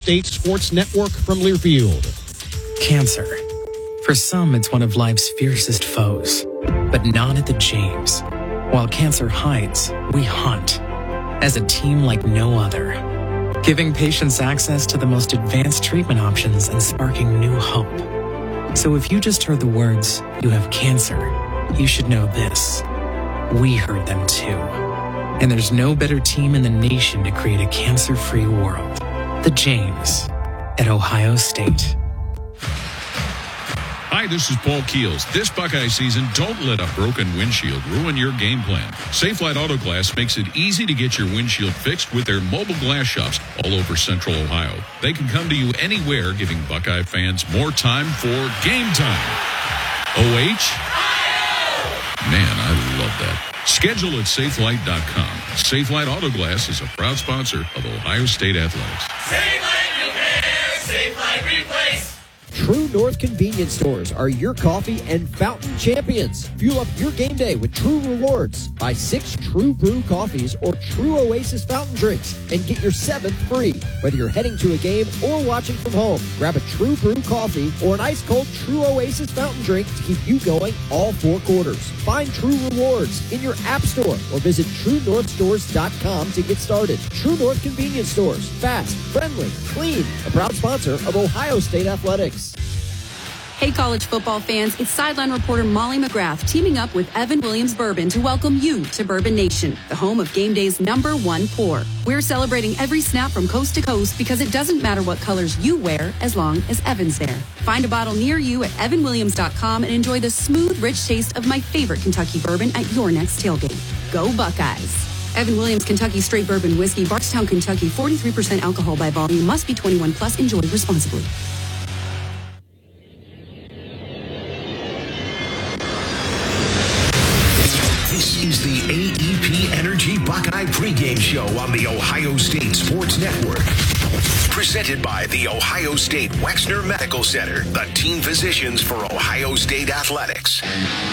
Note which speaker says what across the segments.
Speaker 1: State Sports Network from Learfield.
Speaker 2: Cancer. For some, it's one of life's fiercest foes, but not at the James. While cancer hides, we hunt as a team like no other, giving patients access to the most advanced treatment options and sparking new hope. So if you just heard the words, "You have cancer," you should know this. We heard them too. And there's no better team in the nation to create a cancer-free world. The James at Ohio State.
Speaker 3: Hi, this is Paul Keels. This Buckeye season, don't let a broken windshield ruin your game plan. Safelite Auto Glass makes it easy to get your windshield fixed with their mobile glass shops all over Central Ohio. They can come to you anywhere, giving Buckeye fans more time for game time. OH? Man, I love that. Schedule at Safelite.com. Safelite Auto Glass is a proud sponsor of Ohio State Athletics.
Speaker 4: Safelite Repair, Safelite Replace.
Speaker 5: True North convenience stores are your coffee and fountain champions. Fuel up your game day with True Rewards. Buy 6 True Brew coffees or True Oasis fountain drinks and get your 7th free. Whether you're heading to a game or watching from home, grab a True Brew coffee or an ice-cold True Oasis fountain drink to keep you going all 4 quarters. Find True Rewards in your app store or visit TrueNorthStores.com to get started. True North convenience stores. Fast, friendly, clean. A proud sponsor of Ohio State Athletics.
Speaker 6: Hey, college football fans, it's sideline reporter Molly McGrath teaming up with Evan Williams Bourbon to welcome you to Bourbon Nation, the home of game day's #1 pour. We're celebrating every snap from coast to coast because it doesn't matter what colors you wear as long as Evan's there. Find a bottle near you at evanwilliams.com and enjoy the smooth, rich taste of my favorite Kentucky bourbon at your next tailgate. Go Buckeyes! Evan Williams Kentucky Straight Bourbon Whiskey, Bardstown, Kentucky, 43% alcohol by volume, must be 21 plus, enjoy responsibly.
Speaker 7: This is the AEP Energy Buckeye pregame show on the Ohio State Sports Network. Presented by the Ohio State Wexner Medical Center, the team physicians for Ohio State Athletics.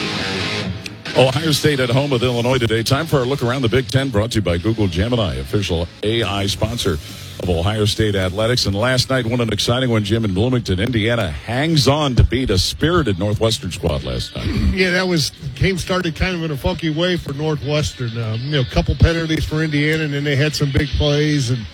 Speaker 3: Ohio State at home with Illinois today. Time for our look around the Big Ten, brought to you by Google Gemini, official AI sponsor of Ohio State Athletics. And last night, what an exciting one, Jim, in Bloomington. Indiana hangs on to beat a spirited Northwestern squad last night.
Speaker 8: Yeah, game started kind of in a funky way for Northwestern. A couple penalties for Indiana, and then they had some big plays and,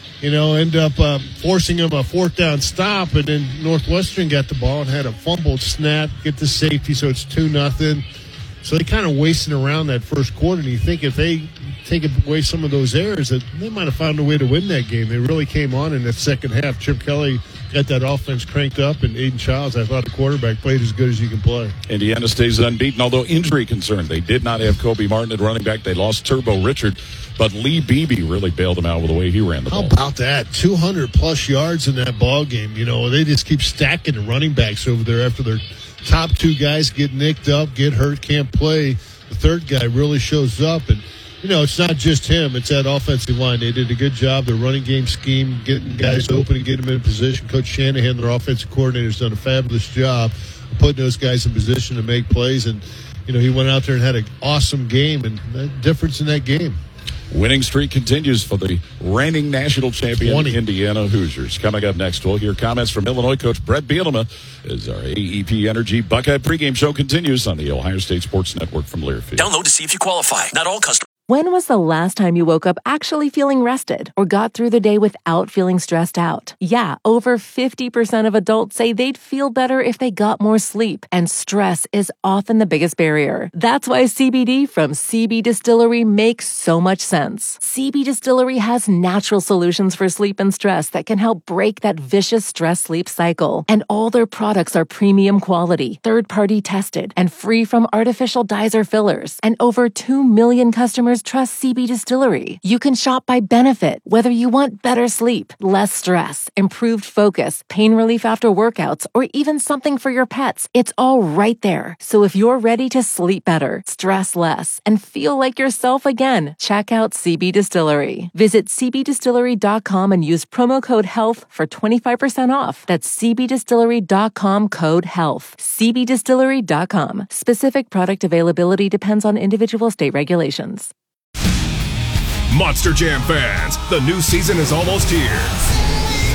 Speaker 8: end up forcing them a 4th down stop. And then Northwestern got the ball and had a fumbled snap, get the safety, so it's 2-0. So they kind of wasted around that first quarter, and you think if they take away some of those errors, that they might have found a way to win that game. They really came on in the second half. Chip Kelly got that offense cranked up, and Aiden Childs, I thought the quarterback played as good as you can play.
Speaker 3: Indiana stays unbeaten, although injury concerned. They did not have Kobe Martin at running back. They lost Turbo Richard, but Lee Beebe really bailed them out with the way he ran the ball.
Speaker 8: How about that? 200-plus yards in that ball game. They just keep stacking the running backs over there after their top 2 guys get nicked up, get hurt, can't play. The third guy really shows up, and it's not just him. It's that offensive line. They did a good job. Their running game scheme, getting guys open and getting them in position. Coach Shanahan, their offensive coordinator, has done a fabulous job of putting those guys in position to make plays. And, he went out there and had an awesome game, and the difference in that game.
Speaker 3: Winning streak continues for the reigning national champion Indiana Hoosiers. Coming up next, we'll hear comments from Illinois coach Brett Bielema as our AEP Energy Buckeye pregame show continues on the Ohio State Sports Network from Learfield.
Speaker 7: Download to see if you qualify. Not all customers.
Speaker 9: When was the last time you woke up actually feeling rested or got through the day without feeling stressed out? Yeah, over 50% of adults say they'd feel better if they got more sleep, and stress is often the biggest barrier. That's why CBD from CB Distillery makes so much sense. CB Distillery has natural solutions for sleep and stress that can help break that vicious stress-sleep cycle. And all their products are premium quality, third-party tested, and free from artificial dyes or fillers. And over 2 million customers trust CB Distillery. You can shop by benefit, whether you want better sleep, less stress, improved focus, pain relief after workouts, or even something for your pets. It's all right there. So if you're ready to sleep better, stress less, and feel like yourself again, check out CB Distillery. Visit cbdistillery.com and use promo code HEALTH for 25% off. That's cbdistillery.com, code HEALTH. cbdistillery.com. Specific product availability depends on individual state regulations.
Speaker 10: Monster Jam fans, the new season is almost here.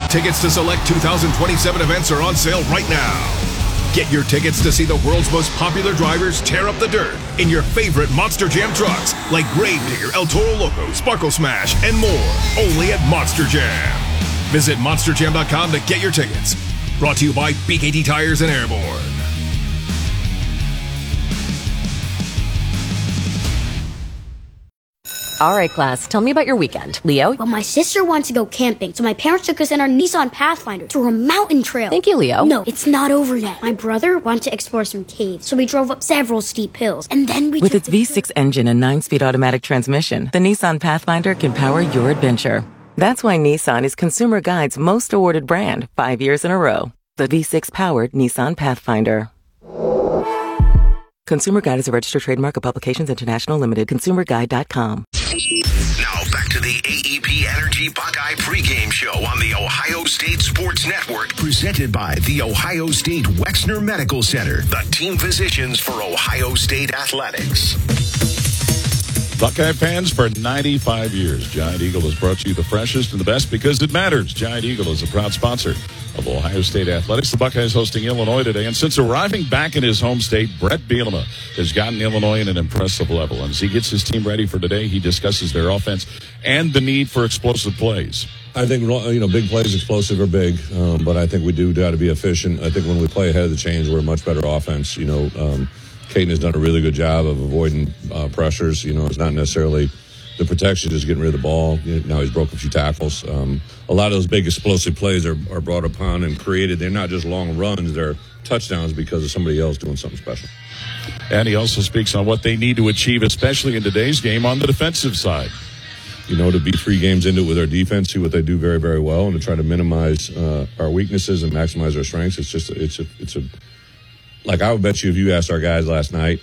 Speaker 7: Tickets to select 2027 events are on sale right now. Get your tickets to see the world's most popular drivers tear up the dirt in your favorite Monster Jam trucks like Gravedigger, El Toro Loco, Sparkle Smash, and more. Only at Monster Jam. Visit monsterjam.com to get your tickets. Brought to you by BKT Tires and Airborne.
Speaker 10: All right, class, tell me about your weekend. Leo?
Speaker 11: Well, my sister wants to go camping, so my parents took us in our Nissan Pathfinder through a mountain trail.
Speaker 10: Thank you, Leo.
Speaker 11: No, it's not over yet. My brother wanted to explore some caves, so we drove up several steep hills, and then we
Speaker 12: With its V6 engine and 9-speed automatic transmission, the Nissan Pathfinder can power your adventure. That's why Nissan is Consumer Guide's most awarded brand 5 years in a row. The V6-powered Nissan Pathfinder. Consumer Guide is a registered trademark of Publications International Limited. ConsumerGuide.com.
Speaker 7: Now back to the AEP Energy Buckeye pregame show on the Ohio State Sports Network, presented by the Ohio State Wexner Medical Center, the team physicians for Ohio State athletics.
Speaker 3: Buckeye fans, for 95 years, Giant Eagle has brought you the freshest and the best because it matters. Giant Eagle is a proud sponsor of Ohio State athletics. The Buckeyes hosting Illinois today, and since arriving back in his home state, Brett Bielema has gotten Illinois in an impressive level. And as he gets his team ready for today, he discusses their offense and the need for explosive plays.
Speaker 13: I think, big plays, explosive, are big, but I think we do got to be efficient. I think when we play ahead of the chains, we're a much better offense. Caden has done a really good job of avoiding pressures. It's not necessarily the protection, just getting rid of the ball. Now he's broke a few tackles. A lot of those big explosive plays are brought upon and created. They're not just long runs. They're touchdowns because of somebody else doing something special.
Speaker 3: And he also speaks on what they need to achieve, especially in today's game on the defensive side.
Speaker 13: To be 3 games into it with our defense, see what they do very, very well, and to try to minimize our weaknesses and maximize our strengths. It's a like I would bet you if you asked our guys last night,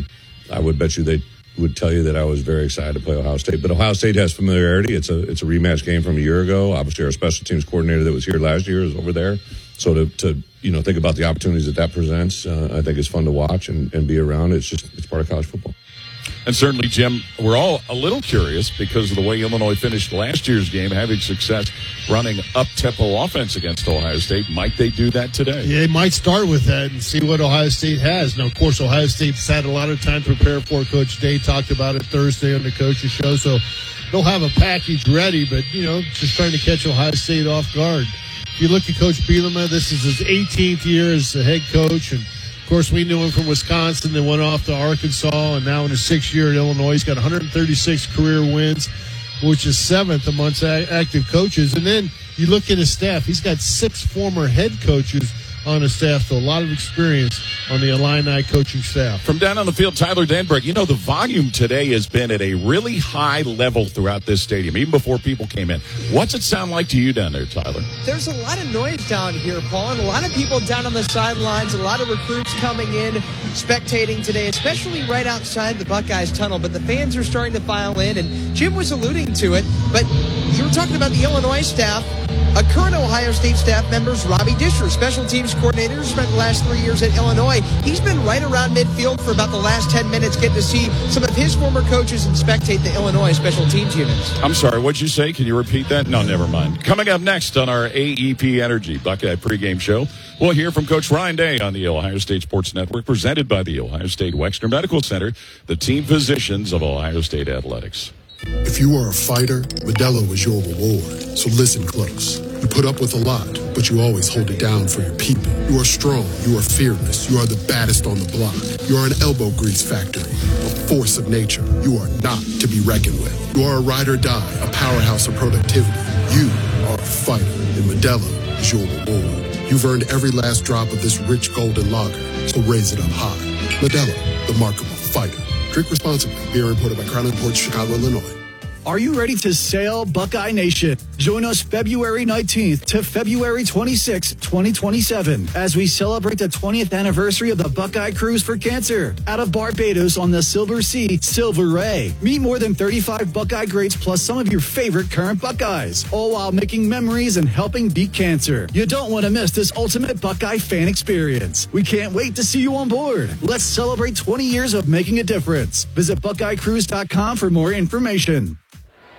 Speaker 13: I would bet you they would tell you that I was very excited to play Ohio State. But Ohio State has familiarity. It's a rematch game from a year ago. Obviously, our special teams coordinator that was here last year is over there. So to think about the opportunities that presents, I think it's fun to watch and be around. It's part of college football.
Speaker 3: And certainly, Jim, we're all a little curious because of the way Illinois finished last year's game, having success running up-tempo offense against Ohio State. Might they do that today?
Speaker 8: Yeah, they might start with that and see what Ohio State has. Now, of course, Ohio State's had a lot of time to prepare for it. Coach Day talked about it Thursday on the coach's show, so they'll have a package ready, but, just trying to catch Ohio State off guard. If you look at Coach Bielema, this is his 18th year as the head coach, and of course, we knew him from Wisconsin, then went off to Arkansas, and now in his 6th year at Illinois, he's got 136 career wins, which is 7th amongst active coaches. And then you look at his staff. He's got 6 former head coaches on his staff, so a lot of experience on the Illini coaching staff.
Speaker 3: From down on the field, Tyler Danberg, the volume today has been at a really high level throughout this stadium, even before people came in. What's it sound like to you down there, Tyler?
Speaker 14: There's a lot of noise down here, Paul, and a lot of people down on the sidelines, a lot of recruits coming in, spectating today, especially right outside the Buckeyes tunnel, but the fans are starting to file in, and Jim was alluding to it, but you were talking about the Illinois staff. A current Ohio State staff member's Robbie Disher, special teams coordinator, spent the last 3 years at Illinois. He's been right around midfield for about the last 10 minutes, getting to see some of his former coaches and spectate the Illinois special teams units.
Speaker 3: I'm sorry, what'd you say? Can you repeat that? No, never mind. Coming up next on our AEP Energy Buckeye pregame show, we'll hear from Coach Ryan Day on the Ohio State Sports Network, presented by the Ohio State Wexner Medical Center, the team physicians of Ohio State athletics.
Speaker 15: If you are a fighter, Modelo is your reward. So listen close. You put up with a lot, but you always hold it down for your people. You are strong. You are fearless. You are the baddest on the block. You are an elbow grease factory, a force of nature. You are not to be reckoned with. You are a ride or die, a powerhouse of productivity. You are a fighter, and Modelo is your reward. You've earned every last drop of this rich golden lager, so raise it up high. Modelo, the mark of a fighter. Drink responsibly. Beer imported by Crown Imports, Chicago, Illinois.
Speaker 16: Are you ready to sail, Buckeye Nation? Join us February 19th to February 26th, 2027, as we celebrate the 20th anniversary of the Buckeye Cruise for Cancer out of Barbados on the Silver Sea, Silver Ray. Meet more than 35 Buckeye greats plus some of your favorite current Buckeyes, all while making memories and helping beat cancer. You don't want to miss this ultimate Buckeye fan experience. We can't wait to see you on board. Let's celebrate 20 years of making a difference. Visit BuckeyeCruise.com for more information.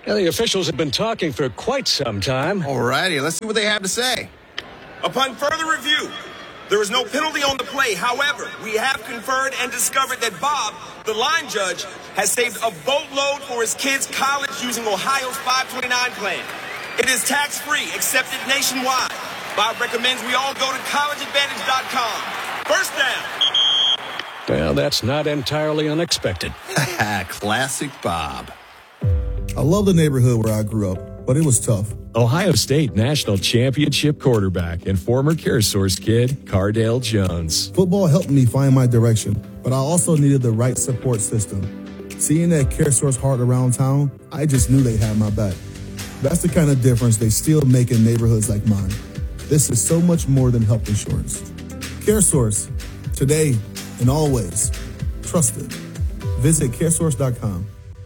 Speaker 17: Well, the officials have been talking for quite some time.
Speaker 18: All righty, let's see what they have to say.
Speaker 19: Upon further review, there is no penalty on the play. However, we have conferred and discovered that Bob, the line judge, has saved a boatload for his kids' college using Ohio's 529 plan. It is tax-free, accepted nationwide. Bob recommends we all go to collegeadvantage.com. First down.
Speaker 17: Well, that's not entirely unexpected.
Speaker 18: Classic Bob.
Speaker 20: I love the neighborhood where I grew up, but it was tough.
Speaker 21: Ohio State National Championship quarterback and former CareSource kid, Cardale Jones.
Speaker 20: Football helped me find my direction, but I also needed the right support system. Seeing that CareSource heart around town, I just knew they had my back. That's the kind of difference they still make in neighborhoods like mine. This is so much more than health insurance. CareSource, today and always. Trusted. Visit caresource.com.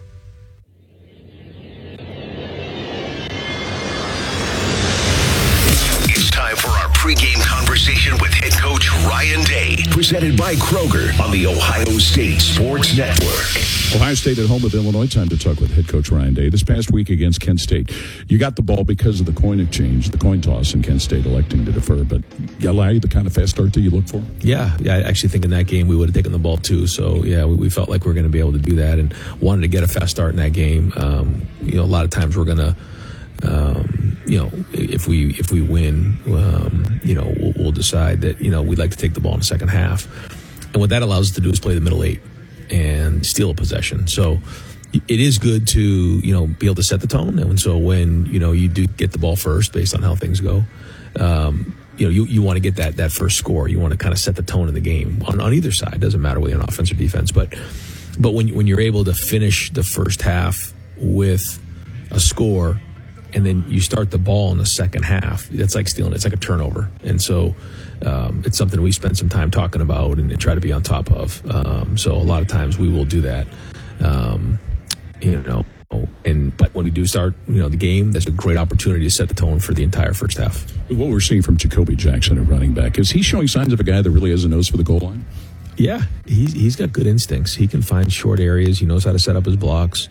Speaker 7: It's time for our pregame conversation with head coach Ryan Day. Presented by Kroger on the Ohio State Sports Network.
Speaker 3: Ohio State at home with Illinois. Time to talk with head coach Ryan Day. This past week against Kent State, you got the ball because of the coin exchange, the coin toss, and Kent State electing to defer. But allow you the kind of fast start that you look for?
Speaker 22: Yeah, I actually think in that game we would have taken the ball too. So, yeah, we felt like we were going to be able to do that and wanted to get a fast start in that game. A lot of times we're going to, if we win, we'll decide that, we'd like to take the ball in the second half. And what that allows us to do is play the middle eight and steal a possession. So it is good to, be able to set the tone. And so when, you do get the ball first based on how things go, you want to get that first score. You want to kind of set the tone of the game on either side. It doesn't matter whether you're on offense or defense. But when you're able to finish the first half with a score and then you start the ball in the second half, that's like stealing. It's like a turnover. And so it's something we spend some time talking about and try to be on top of. So a lot of times we will do that, but when we do start, the game, that's a great opportunity to set the tone for the entire first half.
Speaker 3: What we're seeing from Jacoby Jackson at running back, is he showing signs of a guy that really has a nose for the goal line?
Speaker 22: Yeah, he's got good instincts. He can find short areas. He knows how to set up his blocks.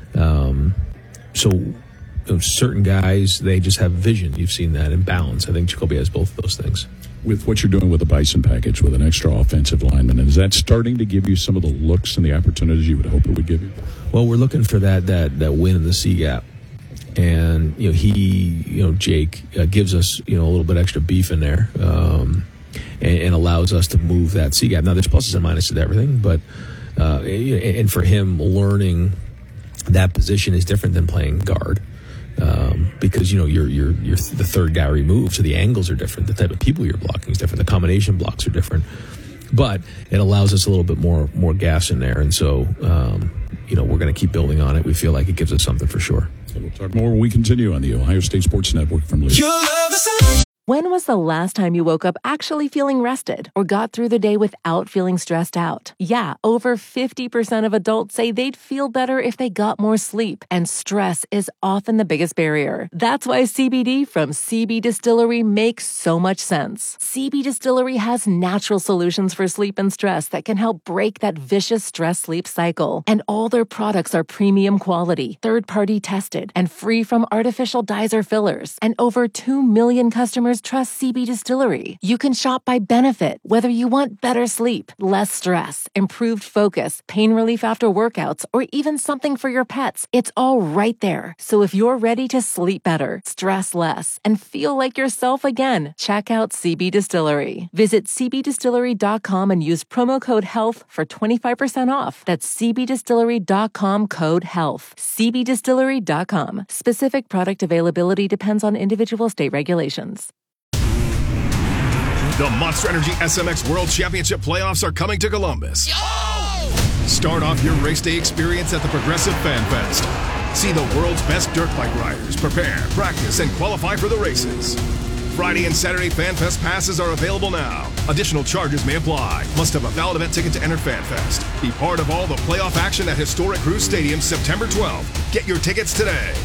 Speaker 22: Certain guys, they just have vision. You've seen that, and balance. I think Jacoby has both of those things.
Speaker 3: With what you're doing with the Bison package, with an extra offensive lineman, is that starting to give you some of the looks and the opportunities you would hope it would give you?
Speaker 22: Well, we're looking for that win in the C gap, and Jake gives us a little bit extra beef in there, and allows us to move that C gap. Now there's pluses and minuses to everything, but and for him, learning that position is different than playing guard. Because you're the third guy removed, so the angles are different. The type of people you're blocking is different. The combination blocks are different, but it allows us a little bit more gas in there. And so, we're going to keep building on it. We feel like it gives us something for sure.
Speaker 3: And we'll talk more when we continue on the Ohio State Sports Network from Lee.
Speaker 9: When was the last time you woke up actually feeling rested or got through the day without feeling stressed out? Yeah, over 50% of adults say they'd feel better if they got more sleep, and stress is often the biggest barrier. That's why CBD from CB Distillery makes so much sense. CB Distillery has natural solutions for sleep and stress that can help break that vicious stress-sleep cycle. And all their products are premium quality, third-party tested, and free from artificial dyes or fillers. And over 2 million customers trust CB Distillery. You can shop by benefit, whether you want better sleep, less stress, improved focus, pain relief after workouts, or even something for your pets. It's all right there. So if you're ready to sleep better, stress less, and feel like yourself again, check out CB Distillery. Visit cbdistillery.com and use promo code HEALTH for 25% off. That's cbdistillery.com, code HEALTH. cbdistillery.com. Specific product availability depends on individual state regulations.
Speaker 23: The Monster Energy SMX World Championship playoffs are coming to Columbus. Start off your race day experience at the Progressive Fan Fest. See the world's best dirt bike riders prepare, practice, and qualify for the races. Friday and Saturday Fan Fest passes are available now. Additional charges may apply. Must have a valid event ticket to enter Fan Fest. Be part of all the playoff action at historic Cruise Stadium September 12th. Get your tickets today.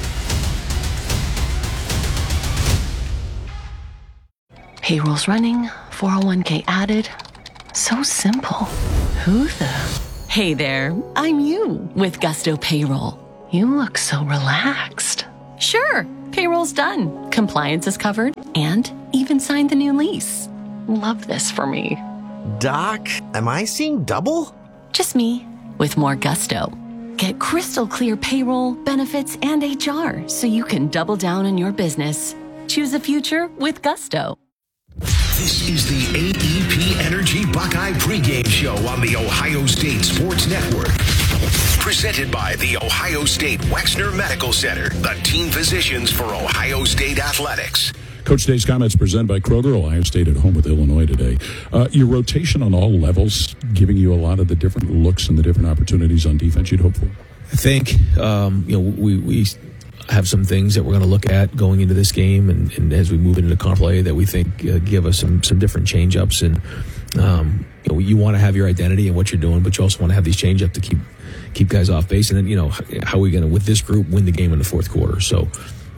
Speaker 24: Payroll's running, 401k added. So simple. Who the? Hey there, I'm you with Gusto Payroll. You look so relaxed. Sure, payroll's done. Compliance is covered, and even signed the new lease. Love this for me.
Speaker 1: Doc, am I seeing double?
Speaker 24: Just me, with more gusto. Get crystal clear payroll, benefits, and HR so you can double down in your business. Choose a future with gusto.
Speaker 7: This is the AEP Energy Buckeye pregame show on the Ohio State Sports Network. Presented by the Ohio State Wexner Medical Center, the team physicians for Ohio State Athletics.
Speaker 3: Coach Day's comments presented by Kroger. Ohio State at home with Illinois today. Your rotation on all levels giving you a lot of the different looks and the different opportunities on defense you'd hope for?
Speaker 22: I think, we have some things that we're going to look at going into this game and as we move into the comp play that we think give us some different change-ups. And, you want to have your identity and what you're doing, but you also want to have these change-up to keep guys off base. And then, how are we going to, with this group, win the game in the fourth quarter? So,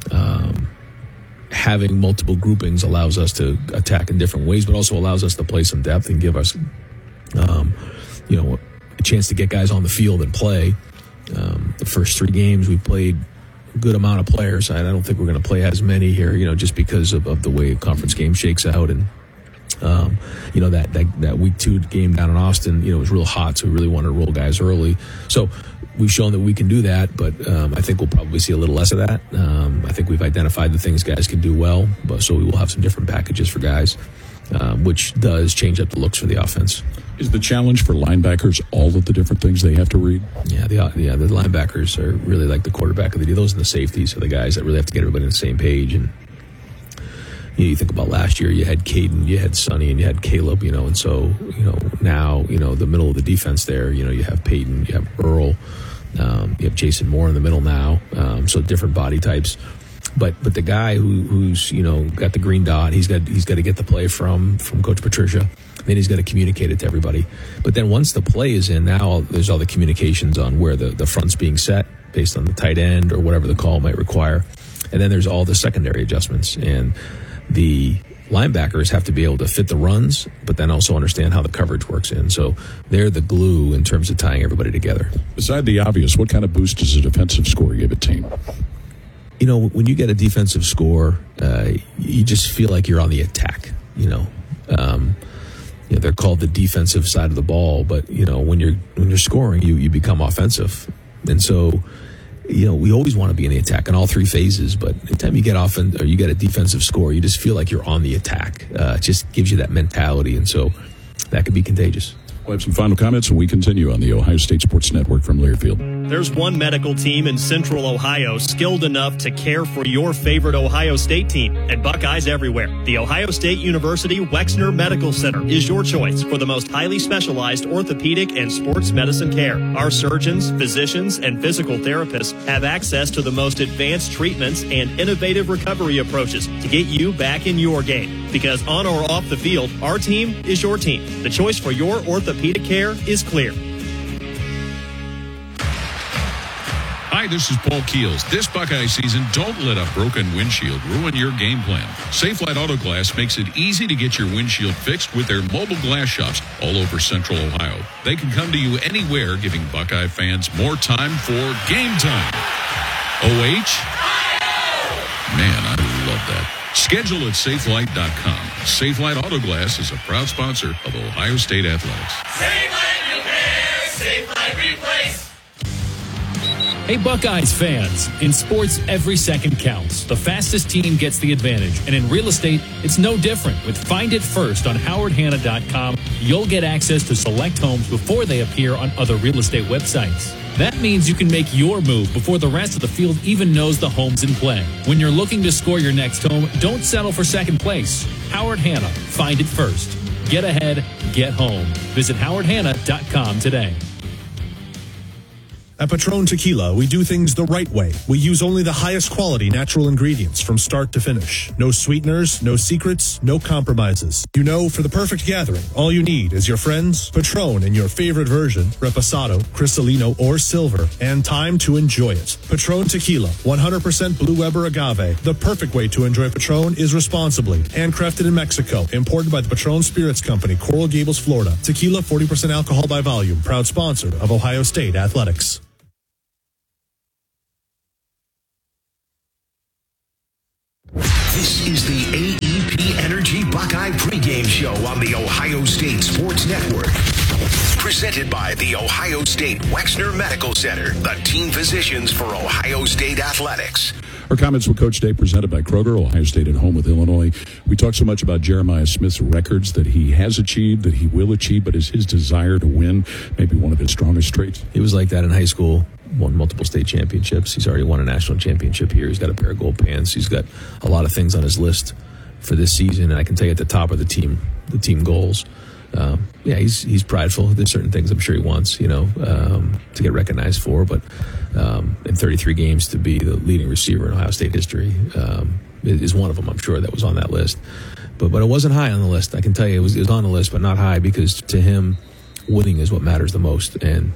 Speaker 22: having multiple groupings allows us to attack in different ways, but also allows us to play some depth and give us, a chance to get guys on the field and play. The first 3 games we played a good amount of players. I don't think we're going to play as many here, just because of the way a conference game shakes out. And, that week 2 game down in Austin, it was real hot, so we really wanted to roll guys early. So we've shown that we can do that, but I think we'll probably see a little less of that. I think we've identified the things guys can do well, so we will have some different packages for guys, which does change up the looks for the offense.
Speaker 3: Is the challenge for linebackers all of the different things they have to read?
Speaker 22: Yeah, the linebackers are really like the quarterback of the deal. Those are the safeties, are the guys that really have to get everybody on the same page. And you think about last year, you had Caden, you had Sonny, and you had Caleb, and so, now, the middle of the defense there, you have Peyton, you have Earl, you have Jason Moore in the middle now, so different body types. But the guy who's got the green dot, he's got to get the play from Coach Patricia. Then he's got to communicate it to everybody. But then once the play is in, now there's all the communications on where the front's being set based on the tight end or whatever the call might require. And then there's all the secondary adjustments. And the linebackers have to be able to fit the runs, but then also understand how the coverage works in. So they're the glue in terms of tying everybody together.
Speaker 3: Beside the obvious, what kind of boost does a defensive score give a team?
Speaker 22: When you get a defensive score, you just feel like you're on the attack. They're called the defensive side of the ball, but when you're scoring, you become offensive, and so we always want to be in the attack in all 3 phases. But anytime you get or you get a defensive score, you just feel like you're on the attack. It just gives you that mentality, and so that can be contagious.
Speaker 3: We'll have some final comments, and we continue on the Ohio State Sports Network from Learfield.
Speaker 2: There's one medical team in Central Ohio skilled enough to care for your favorite Ohio State team, and Buckeyes everywhere. The Ohio State University Wexner Medical Center is your choice for the most highly specialized orthopedic and sports medicine care. Our surgeons, physicians, and physical therapists have access to the most advanced treatments and innovative recovery approaches to get you back in your game. Because on or off the field, our team is your team. The choice for your orthopedic care is clear.
Speaker 3: Hi, this is Paul Keels. This Buckeye season, don't let a broken windshield ruin your game plan. Safelite Auto Glass makes it easy to get your windshield fixed with their mobile glass shops all over Central Ohio. They can come to you anywhere, giving Buckeye fans more time for game time. OH? Man, I love that. Schedule at safelite.com. Safelite Auto Glass is a proud sponsor of Ohio State Athletics.
Speaker 4: Safelite Repair, Safelite Replace.
Speaker 5: Hey Buckeyes fans, in sports every second counts. The fastest team gets the advantage, and in real estate it's no different. With Find It First on howardhanna.com, you'll get access to select homes before they appear on other real estate websites. That means you can make your move before the rest of the field even knows the home's in play. When you're looking to score your next home, don't settle for second place. Howard Hanna, Find It First. Get ahead, get home. Visit howardhanna.com today.
Speaker 25: At Patron Tequila, we do things the right way. We use only the highest quality natural ingredients from start to finish. No sweeteners, no secrets, no compromises. For the perfect gathering, all you need is your friends, Patron in your favorite version, Reposado, Cristalino, or Silver, and time to enjoy it. Patron Tequila, 100% Blue Weber agave. The perfect way to enjoy Patron is responsibly. Handcrafted in Mexico, imported by the Patron Spirits Company, Coral Gables, Florida. Tequila, 40% alcohol by volume. Proud sponsor of Ohio State Athletics.
Speaker 7: This is the AEP Energy Buckeye pregame show on the Ohio State Sports Network. Presented by the Ohio State Wexner Medical Center, the team physicians for Ohio State athletics.
Speaker 3: Our comments with Coach Day presented by Kroger, Ohio State at home with Illinois. We talked so much about Jeremiah Smith's records that he has achieved, that he will achieve, but is his desire to win maybe one of his strongest traits?
Speaker 22: He was like that in high school, won multiple state championships. He's already won a national championship here. He's got a pair of gold pants. He's got a lot of things on his list for this season, and I can tell you at the top of the team goals. He's prideful. There's certain things I'm sure he wants, to get recognized for, but in 33 games to be the leading receiver in Ohio State history is one of them, I'm sure, that was on that list. But it wasn't high on the list. I can tell you it was on the list, but not high, because to him, winning is what matters the most. And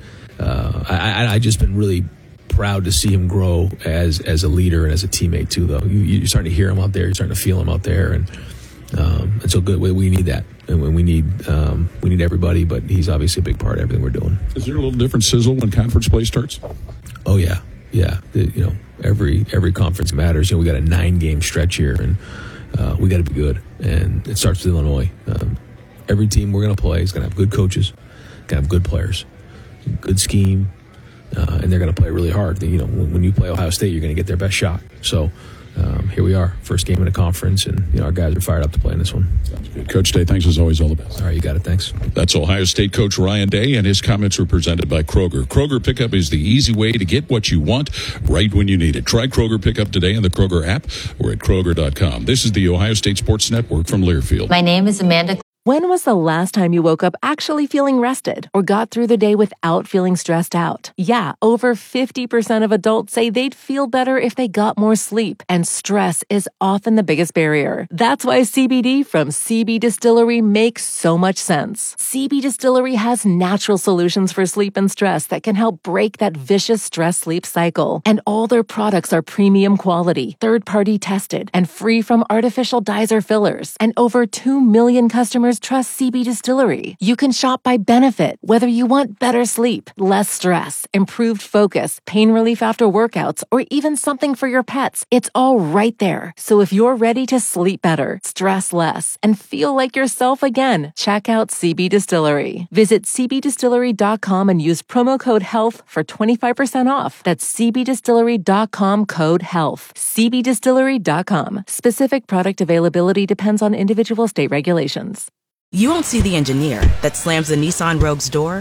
Speaker 22: I just been really proud to see him grow as a leader and as a teammate too, though. You're starting to hear him out there. You're starting to feel him out there. And so good. We need that. And we need everybody, but he's obviously a big part of everything we're doing.
Speaker 3: Is there a little different sizzle when conference play starts?
Speaker 22: Oh, yeah. Yeah. Every conference matters. We got a 9-game stretch here, and we got to be good. And it starts with Illinois. Every team we're going to play is going to have good coaches, going to have good players, good scheme, and they're going to play really hard. When you play Ohio State, you're going to get their best shot. So here we are, first game in a conference, and our guys are fired up to play in this one.
Speaker 3: Sounds good. Coach Day, thanks as always. All the best.
Speaker 22: All right, you got it. Thanks.
Speaker 3: That's Ohio State coach Ryan Day, and his comments were presented by Kroger. Kroger Pickup is the easy way to get what you want right when you need it. Try Kroger Pickup today on the Kroger app or at Kroger.com. This is the Ohio State Sports Network from Learfield.
Speaker 9: My name is Amanda. When was the last time you woke up actually feeling rested or got through the day without feeling stressed out? Yeah, over 50% of adults say they'd feel better if they got more sleep, and stress is often the biggest barrier. That's why CBD from CB Distillery makes so much sense. CB Distillery has natural solutions for sleep and stress that can help break that vicious stress-sleep cycle. And all their products are premium quality, third-party tested, and free from artificial dyes or fillers. And over 2 million customers trust CB Distillery. You can shop by benefit, whether you want better sleep, less stress, improved focus, pain relief after workouts, or even something for your pets. It's all right there. So if you're ready to sleep better, stress less, and feel like yourself again, check out CB Distillery. Visit cbdistillery.com and use promo code HEALTH for 25% off. That's cbdistillery.com, code HEALTH. cbdistillery.com. Specific product availability depends on individual state regulations.
Speaker 6: You won't see the engineer that slams the Nissan Rogue's door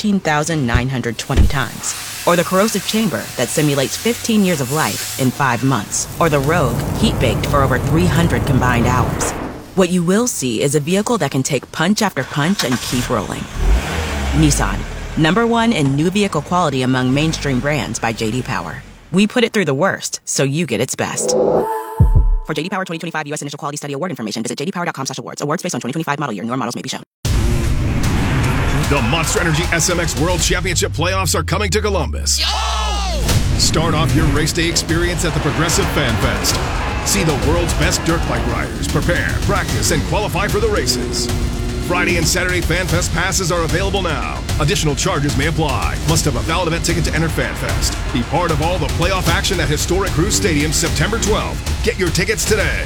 Speaker 6: 13,920 times. Or the corrosive chamber that simulates 15 years of life in 5 months. Or the Rogue heat-baked for over 300 combined hours. What you will see is a vehicle that can take punch after punch and keep rolling. Nissan, #1 in new vehicle quality among mainstream brands by J.D. Power. We put it through the worst, so you get its best. For J.D. Power 2025 U.S. Initial Quality Study Award information, visit jdpower.com/awards. Awards based on 2025 model year. Newer models may be shown.
Speaker 23: The Monster Energy SMX World Championship playoffs are coming to Columbus. Start off your race day experience at the Progressive Fan Fest. See the world's best dirt bike riders prepare, practice, and qualify for the races. Friday and Saturday Fan Fest passes are available now. Additional charges may apply. Must have a valid event ticket to enter Fan Fest. Be part of all the playoff action at historic Cruz Stadium September 12th. Get your tickets today.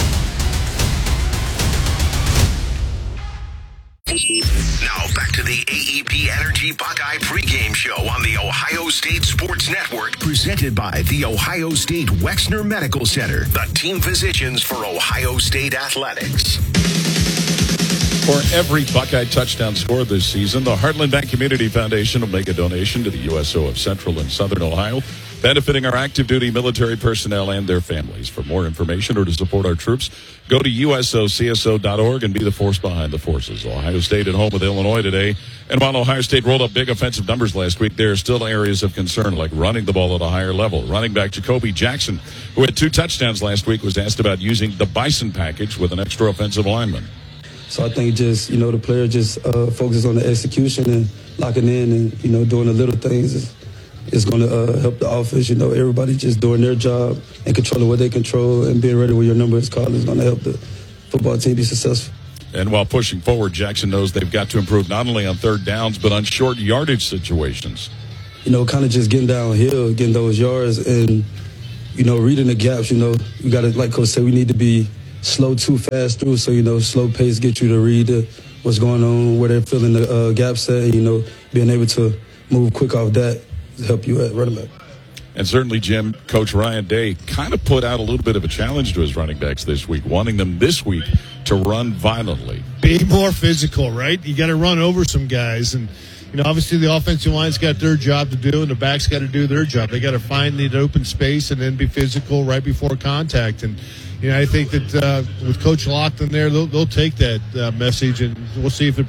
Speaker 7: Now back to the AEP Energy Buckeye pregame show on the Ohio State Sports Network, presented by the Ohio State Wexner Medical Center, the team physicians for Ohio State athletics.
Speaker 3: For every Buckeye touchdown scored this season, the Heartland Bank Community Foundation will make a donation to the USO of Central and Southern Ohio, benefiting our active duty military personnel and their families. For more information or to support our troops, go to usocso.org and be the force behind the forces. Ohio State at home with Illinois today. And while Ohio State rolled up big offensive numbers last week, there are still areas of concern like running the ball at a higher level. Running back Jacoby Jackson, who had 2 touchdowns last week, was asked about using the Bison package with an extra offensive lineman.
Speaker 10: So I think just, the player just focuses on the execution and locking in and, doing the little things is going to help the offense. Everybody just doing their job and controlling what they control and being ready when your number is called is going to help the football team be successful.
Speaker 3: And while pushing forward, Jackson knows they've got to improve not only on third downs but on short yardage situations.
Speaker 10: Kind of just getting downhill, getting those yards and, reading the gaps, we got to, like Coach said, we need to be slow too fast through. So, slow pace get you to read what's going on, where they're filling the gaps at, and, being able to move quick off that to help you at running back.
Speaker 3: And certainly, Jim, Coach Ryan Day kind of put out a little bit of a challenge to his running backs this week, wanting them this week to run violently.
Speaker 8: Be more physical, right? You got to run over some guys. And, obviously the offensive line's got their job to do, and the backs got to do their job. They got to find the open space and then be physical right before contact. And, I think that with Coach Lockton there, they'll take that message, and we'll see if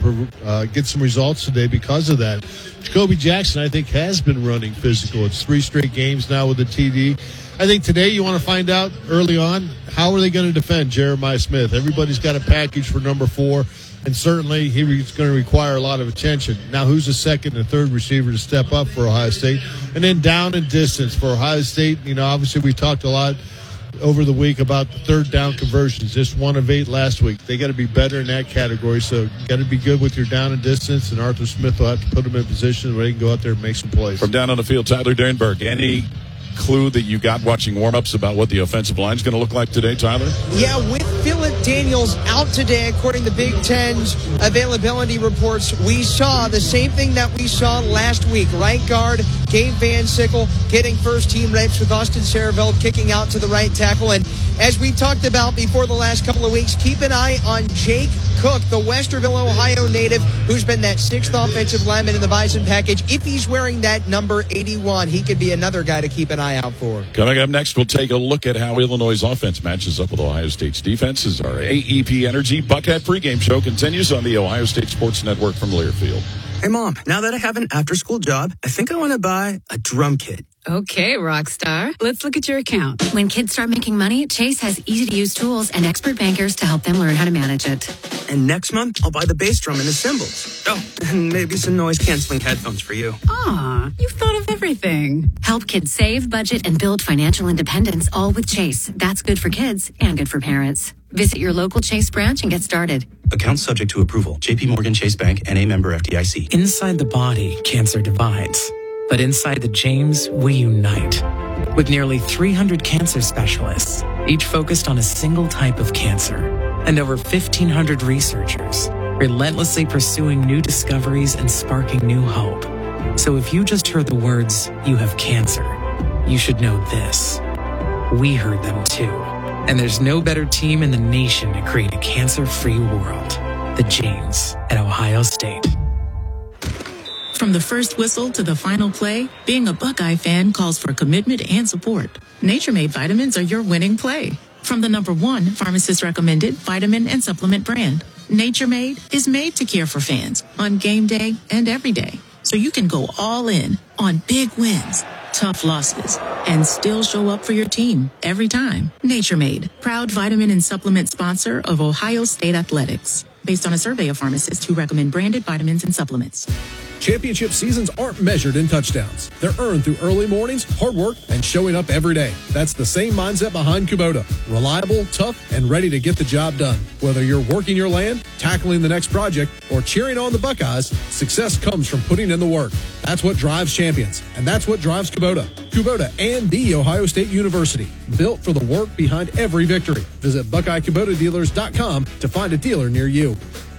Speaker 8: it gets some results today because of that. Jacoby Jackson, I think, has been running physical. It's 3 straight games now with the TD. I think today you want to find out early on, how are they going to defend Jeremiah Smith? Everybody's got a package for number 4, and certainly he's going to require a lot of attention. Now, who's the second and third receiver to step up for Ohio State? And then down and distance for Ohio State. Obviously we talked a lot over the week about the third down conversions, just 1 of 8 last week. They got to be better in that category, so you got to be good with your down and distance, and Arthur Smith will have to put them in position where they can go out there and make some plays.
Speaker 3: From down on the field, Tyler Dernberg, any clue that you got watching warm-ups about what the offensive line is going to look like today, Tyler?
Speaker 11: Yeah, with Phillip Daniels out today, according to Big Ten's availability reports, we saw the same thing that we saw last week. Right guard, Gabe Van Sickle, getting first-team reps with Austin Sareveld kicking out to the right tackle. And as we talked about before the last couple of weeks, keep an eye on Jake Cook, the Westerville, Ohio native, who's been that 6th offensive lineman in the Bison package. If he's wearing that number 81, he could be another guy to keep an eye out for.
Speaker 3: Coming up next, we'll take a look at how Illinois' offense matches up with Ohio State's defense as our AEP Energy Buckeye pregame show continues on the Ohio State Sports Network from Learfield.
Speaker 12: Hey, Mom, now that I have an after-school job, I think I want to buy a drum kit.
Speaker 13: Okay, Rockstar. Let's look at your account. When kids start making money, Chase has easy-to-use tools and expert bankers to help them learn how to manage it.
Speaker 12: And next month, I'll buy the bass drum and the cymbals. Oh, and maybe some noise-canceling headphones for you.
Speaker 13: Aw, you've thought of everything. Help kids save, budget, and build financial independence, all with Chase. That's good for kids and good for parents. Visit your local Chase branch and get started.
Speaker 14: Account subject to approval. J.P. Morgan Chase Bank, N.A. member FDIC.
Speaker 26: Inside the body, cancer divides. But inside the James, we unite. With nearly 300 cancer specialists, each focused on a single type of cancer, and over 1,500 researchers, relentlessly pursuing new discoveries and sparking new hope. So if you just heard the words, "you have cancer," you should know this. We heard them too. And there's no better team in the nation to create a cancer-free world. The James at Ohio State.
Speaker 27: From the first whistle to the final play, being a Buckeye fan calls for commitment and support. Nature Made vitamins are your winning play. From the #1 pharmacist-recommended vitamin and supplement brand, Nature Made is made to care for fans on game day and every day. So you can go all in on big wins, tough losses, and still show up for your team every time. Nature Made, proud vitamin and supplement sponsor of Ohio State Athletics. Based on a survey of pharmacists who recommend branded vitamins and supplements.
Speaker 25: Championship seasons aren't measured in touchdowns. They're earned through early mornings, hard work, and showing up every day. That's the same mindset behind Kubota. Reliable, tough, and ready to get the job done. Whether you're working your land, tackling the next project, or cheering on the Buckeyes, success comes from putting in the work. That's what drives champions, and that's what drives Kubota. Kubota and The Ohio State University. Built for the work behind every victory. Visit BuckeyeKubotaDealers.com to find a dealer near you.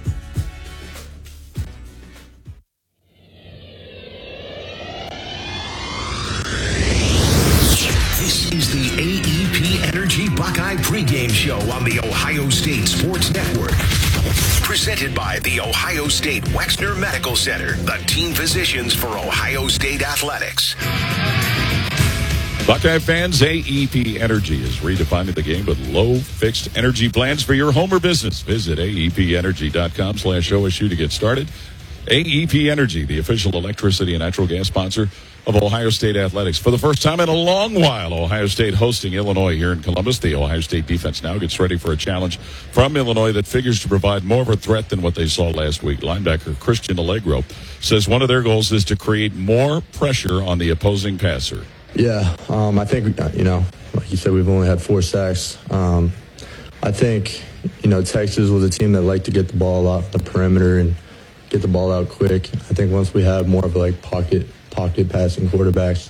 Speaker 7: This is the AEP Energy Buckeye pregame show on the Ohio State Sports Network. Presented by the Ohio State Wexner Medical Center, the team physicians for Ohio State Athletics.
Speaker 3: Buckeye fans, AEP Energy is redefining the game with low fixed energy plans for your home or business. Visit aepenergy.com/OSU to get started. AEP Energy, the official electricity and natural gas sponsor of Ohio State Athletics. For the first time in a long while, Ohio State hosting Illinois here in Columbus. The Ohio State defense now gets ready for a challenge from Illinois that figures to provide more of a threat than what they saw last week. Linebacker Christian Allegro says one of their goals is to create more pressure on the opposing passer.
Speaker 28: Yeah, I think, like you said, we've only had 4 sacks. I think, Texas was a team that liked to get the ball out the perimeter and get the ball out quick. I think once we have more of pocket passing quarterbacks,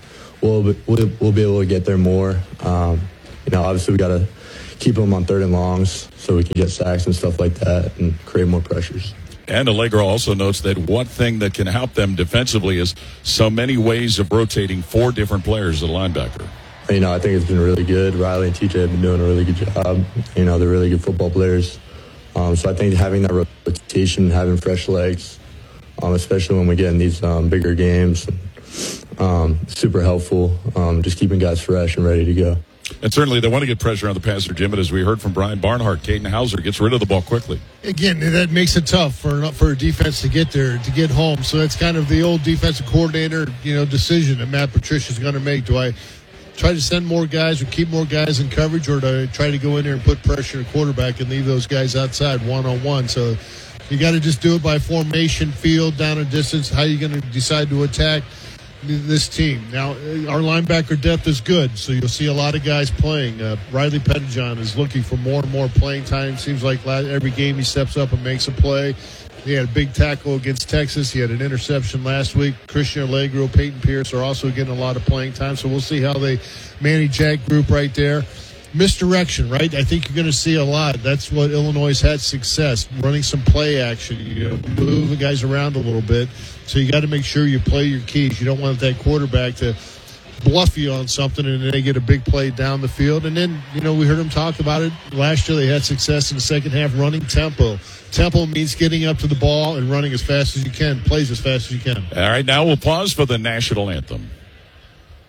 Speaker 28: we'll be able to get there more. Obviously we got to keep them on 3rd and longs so we can get sacks and stuff like that and create more pressures.
Speaker 3: And Allegro also notes that one thing that can help them defensively is so many ways of rotating 4 different players at linebacker.
Speaker 28: I think it's been really good. Riley and TJ have been doing a really good job. They're really good football players. So I think having that rotation, having fresh legs, especially when we get in these bigger games, super helpful. Just keeping guys fresh and ready to go.
Speaker 3: And certainly they want to get pressure on the passer, Jim. And as we heard from Brian Barnhart, Caden Hauser gets rid of the ball quickly.
Speaker 8: Again, that makes it tough for a defense to get there, to get home. So that's kind of the old defensive coordinator, decision that Matt Patricia's going to make. Do I try to send more guys or keep more guys in coverage, or do I try to go in there and put pressure on the quarterback and leave those guys outside one-on-one? So you got to just do it by formation, field, down and distance. How are you going to decide to attack this team? Now, our linebacker depth is good, so you'll see a lot of guys playing. Riley Pettijohn is looking for more and more playing time. Seems like every game he steps up and makes a play. He had a big tackle against Texas. He had an interception last week. Christian Allegro, Peyton Pierce are also getting a lot of playing time, so we'll see how they manage that group right there. Misdirection, right? I think you're going to see a lot. That's what Illinois had success, running some play action, moving guys around a little bit. So you got to make sure you play your keys. You don't want that quarterback to bluff you on something and then they get a big play down the field. And then, we heard him talk about it. Last year they had success in the second half running tempo. Tempo means getting up to the ball and running as fast as you can, plays as fast as you can.
Speaker 3: All right, now we'll pause for the national anthem.